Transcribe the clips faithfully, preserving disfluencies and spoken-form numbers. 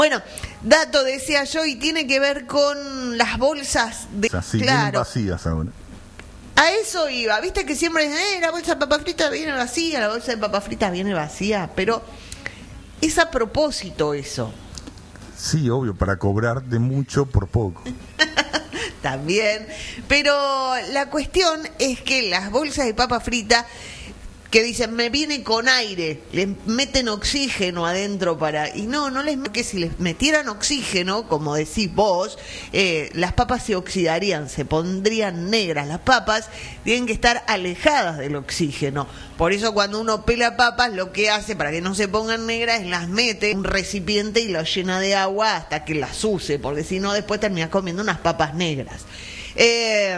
Bueno, dato decía yo, y tiene que ver con las bolsas de... O sea, sí, claro. vienen vacías ahora. A eso iba, viste que siempre dicen, eh, la bolsa de papa frita viene vacía, la bolsa de papa frita viene vacía, pero es a propósito eso. Sí, obvio, para cobrar de mucho por poco. También, pero la cuestión es que las bolsas de papa frita que dicen, me viene con aire, le meten oxígeno adentro para... Y no, no les... que si les metieran oxígeno, como decís vos, eh, las papas se oxidarían, se pondrían negras. Las papas tienen que estar alejadas del oxígeno. Por eso cuando uno pela papas, lo que hace para que no se pongan negras es las mete en un recipiente y las llena de agua hasta que las use, porque si no después terminas comiendo unas papas negras. Eh...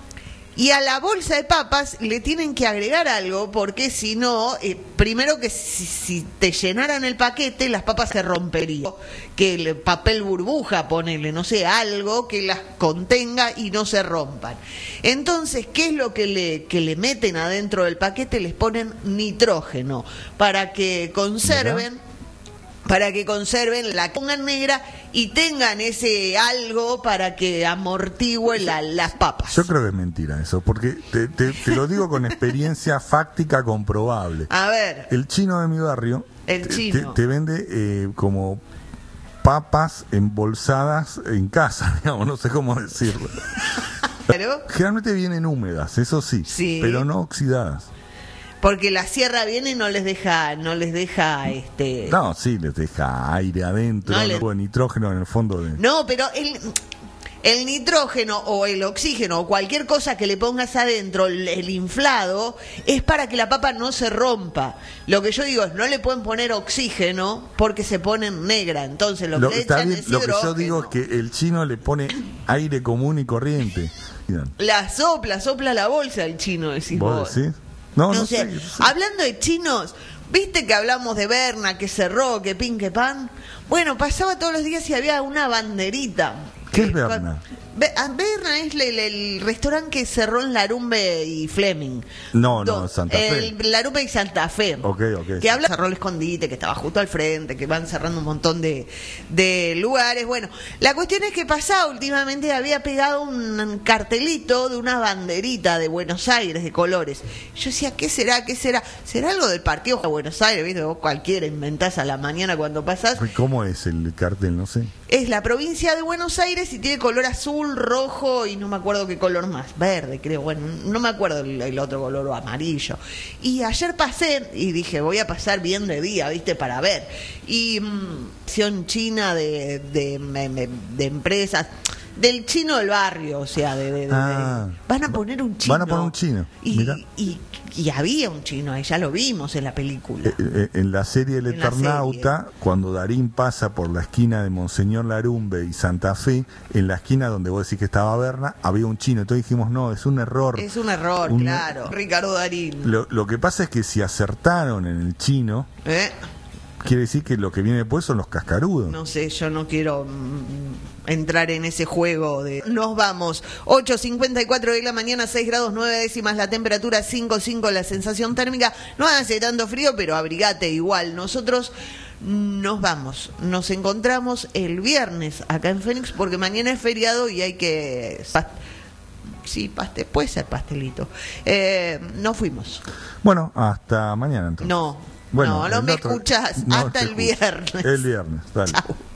Y a la bolsa de papas le tienen que agregar algo, porque si no, eh, primero que si, si te llenaran el paquete, las papas se romperían. Que el papel burbuja, ponele, no sé, algo que las contenga y no se rompan. Entonces, ¿qué es lo que le, que le meten adentro del paquete? Les ponen nitrógeno para que conserven... ¿Mira? Para que conserven, la pongan negra y tengan ese algo para que amortigüe la, las papas. Yo creo que es mentira eso, porque te, te, te lo digo con experiencia fáctica comprobable. A ver. El chino de mi barrio el chino. Te, te vende eh, como papas embolsadas en casa, digamos, no sé cómo decirlo. ¿Pero? Generalmente vienen húmedas, eso sí, sí, pero no oxidadas. Porque la sierra viene y no les deja, no les deja este. No, sí, les deja aire adentro, no le... nitrógeno en el fondo de. No, pero el, el nitrógeno o el oxígeno o cualquier cosa que le pongas adentro, el, el inflado, es para que la papa no se rompa. Lo que yo digo es, no le pueden poner oxígeno porque se ponen negra. Entonces lo que lo, le echan bien, es lo hidrógeno. que yo digo es que el chino le pone aire común y corriente. La sopla, sopla la bolsa el chino, decís vos. ¿Vos decís? No, no, no sé, sé. sé. Hablando de chinos, ¿viste que hablamos de Berna, que cerró, que pin, que pan? Bueno, pasaba todos los días y había una banderita. ¿Qué es Berna? Berna es el, el restaurante que cerró en Larumbe y Fleming. No, no, Santa Fe. El Larumbe y Santa Fe. Ok, ok. Que habla, cerró el Escondite, que estaba justo al frente, que van cerrando un montón de, de lugares. Bueno, la cuestión es que pasaba últimamente, había pegado un cartelito de una banderita de Buenos Aires de colores. Yo decía, ¿qué será? ¿Qué será? ¿Será algo del partido de Buenos Aires? ¿Viste? Vos cualquiera inventás a la mañana cuando pasás. ¿Cómo es el cartel? No sé. Es la provincia de Buenos Aires y tiene color azul, rojo y no me acuerdo qué color más, verde creo, bueno, no me acuerdo el, el otro color, o amarillo. Y ayer pasé y dije, voy a pasar bien de día, viste, para ver. Y mmm, china de, de, de, de empresas, del chino del barrio, o sea, de, de, de, ah, de van a poner un chino. Van a poner un chino. Y, Mirá. y, y había un chino ahí, ya lo vimos en la película. Eh, eh, en la serie El en Eternauta, serie. Cuando Darín pasa por la esquina de Monseñor Larumbe y Santa Fe, en la esquina donde vos decís que estaba Berna, había un chino. Entonces dijimos, no, es un error. Es un error, un, claro. Ricardo Darín. Lo, lo que pasa es que si acertaron en el chino... ¿Eh? Quiere decir que lo que viene después son los cascarudos. No sé, yo no quiero mm, entrar en ese juego de... Nos vamos. ocho cincuenta y cuatro de la mañana, seis grados nueve décimas la temperatura, cinco coma cinco la sensación térmica. No hace tanto frío, pero abrigate igual. Nosotros nos vamos. Nos encontramos el viernes acá en Fénix, porque mañana es feriado y hay que... Sí, pastel, puede ser pastelito. Eh, nos fuimos. Bueno, hasta mañana entonces. No. Bueno, no, no me otro, escuchas no hasta el escucho. viernes. El viernes, dale. Chau.